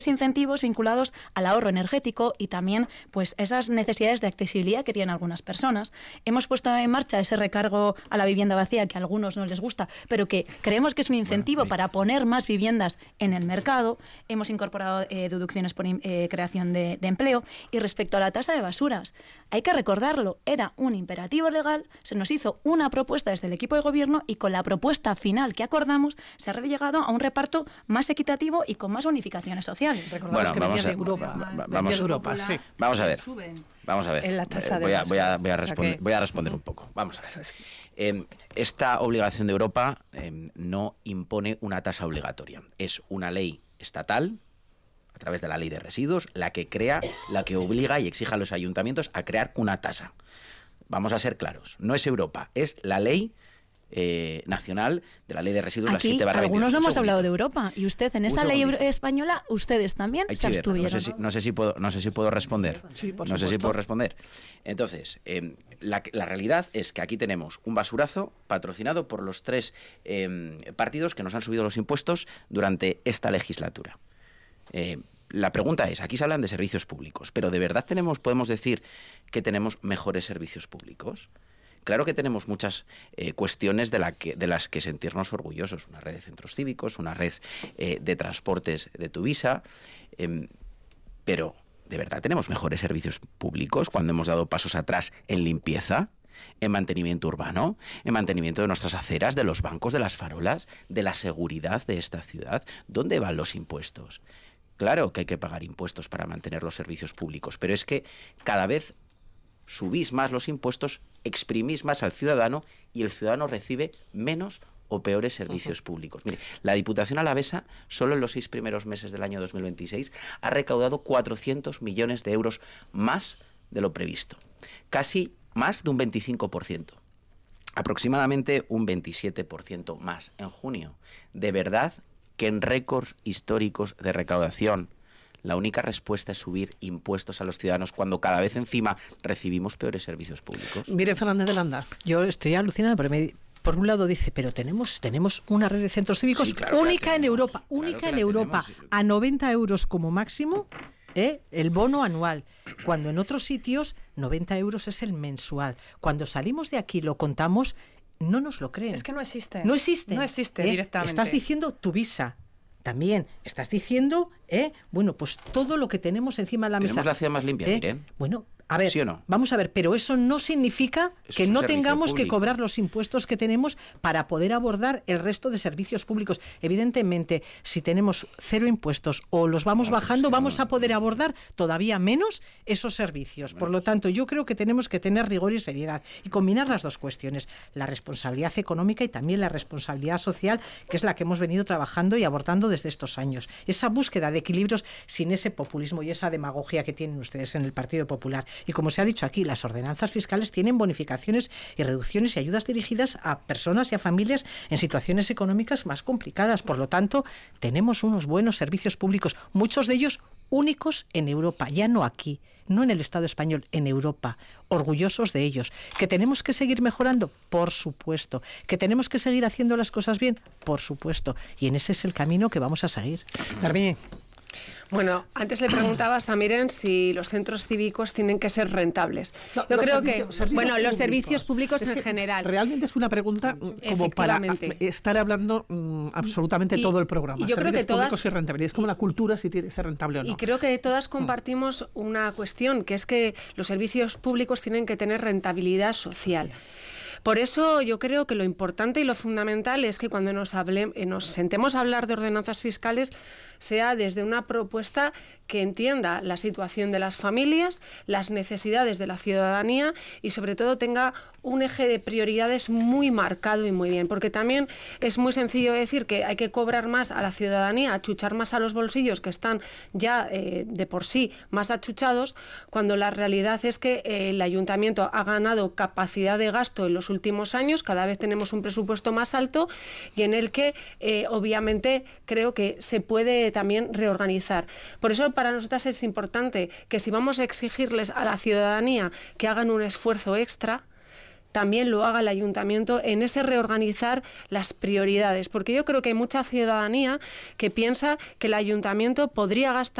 incentivos vinculados al ahorro energético y también pues esas necesidades de accesibilidad que tienen algunas personas. Hemos puesto en marcha ese recargo a la vivienda vacía que a algunos no les gusta, pero que creemos que es un incentivo para poner más viviendas en el mercado. Hemos incorporado deducciones por creación de empleo. Y respecto a la tasa de basuras, hay que recordarlo, era un imperativo legal, se nos hizo una propuesta desde el equipo de gobierno y con la propuesta final que acordamos se ha llegado a un reparto más equitativo y con más bonificaciones sociales. Bueno, vamos a ver. Vamos a ver. Voy a responder un poco. Vamos a ver. Esta obligación de Europa no impone una tasa obligatoria. Es una ley estatal, a través de la ley de residuos, la que obliga y exige a los ayuntamientos a crear una tasa. Vamos a ser claros. No es Europa, es la ley nacional de la ley de residuos. Aquí, la 7/20. algunos no hemos hablado de Europa y usted en esa ley española, ustedes también se abstuvieron. No sé si puedo responder. Sí, no sé si puedo responder. Entonces, la realidad es que aquí tenemos un basurazo patrocinado por los 3 partidos que nos han subido los impuestos durante esta legislatura. La pregunta es, aquí se hablan de servicios públicos, pero ¿de verdad podemos decir que tenemos mejores servicios públicos? Claro que tenemos muchas cuestiones de las que sentirnos orgullosos. Una red de centros cívicos, una red de transportes de Tuvisa, pero ¿de verdad tenemos mejores servicios públicos cuando hemos dado pasos atrás en limpieza, en mantenimiento urbano, en mantenimiento de nuestras aceras, de los bancos, de las farolas, de la seguridad de esta ciudad? ¿Dónde van los impuestos? Claro que hay que pagar impuestos para mantener los servicios públicos, pero es que cada vez subís más los impuestos, exprimís más al ciudadano y el ciudadano recibe menos o peores servicios públicos. Mire, la Diputación Alavesa, solo en los 6 primeros meses del año 2026, ha recaudado 400 millones de euros más de lo previsto. Casi más de un 25%. Aproximadamente un 27% más en junio. De verdad que en récords históricos de recaudación la única respuesta es subir impuestos a los ciudadanos cuando cada vez encima recibimos peores servicios públicos. Mire, Fernández de Landa. Yo estoy alucinada, pero por un lado dice, pero tenemos una red de centros cívicos, sí, claro, única en Europa, a 90 euros como máximo, el bono anual, cuando en otros sitios 90 euros es el mensual. Cuando salimos de aquí lo contamos, no nos lo creen. Es que no existe. No existe. No existe directamente. Estás diciendo Tuvisa. También estás diciendo, bueno, pues todo lo que tenemos encima de la mesa. ¿Tenemos la ciudad más limpia, Miren? Bueno, a ver, ¿sí o no? Vamos a ver, pero eso no significa que no tengamos que cobrar los impuestos que tenemos para poder abordar el resto de servicios públicos. Evidentemente, si tenemos 0 impuestos o los vamos bajando, vamos a poder abordar todavía menos esos servicios. Por lo tanto, yo creo que tenemos que tener rigor y seriedad y combinar las dos cuestiones, la responsabilidad económica y también la responsabilidad social, que es la que hemos venido trabajando y abordando desde estos años. Esa búsqueda de equilibrios sin ese populismo y esa demagogia que tienen ustedes en el Partido Popular. Y como se ha dicho aquí, las ordenanzas fiscales tienen bonificaciones y reducciones y ayudas dirigidas a personas y a familias en situaciones económicas más complicadas. Por lo tanto, tenemos unos buenos servicios públicos, muchos de ellos únicos en Europa, ya no aquí, no en el Estado español, en Europa, orgullosos de ellos. ¿Que tenemos que seguir mejorando? Por supuesto. ¿Que tenemos que seguir haciendo las cosas bien? Por supuesto. Y en ese es el camino que vamos a seguir. Carmen. Bueno, antes le preguntabas a Miren si los centros cívicos tienen que ser rentables. No, yo creo que, los servicios públicos en general. Realmente es una pregunta como para estar hablando absolutamente todo el programa. Y yo creo que todas y rentabilidad. Es como la cultura si tiene que ser rentable o no. Y creo que todas compartimos una cuestión, que es que los servicios públicos tienen que tener rentabilidad social. Por eso yo creo que lo importante y lo fundamental es que cuando nos sentemos a hablar de ordenanzas fiscales sea desde una propuesta que entienda la situación de las familias, las necesidades de la ciudadanía y sobre todo tenga un eje de prioridades muy marcado y muy bien, porque también es muy sencillo decir que hay que cobrar más a la ciudadanía, achuchar más a los bolsillos que están ya de por sí más achuchados, cuando la realidad es que el ayuntamiento ha ganado capacidad de gasto en los últimos años, cada vez tenemos un presupuesto más alto y en el que obviamente creo que se puede también reorganizar. Por eso para nosotras es importante que si vamos a exigirles a la ciudadanía que hagan un esfuerzo extra, también lo haga el ayuntamiento en ese reorganizar las prioridades, porque yo creo que hay mucha ciudadanía que piensa que el ayuntamiento podría gastar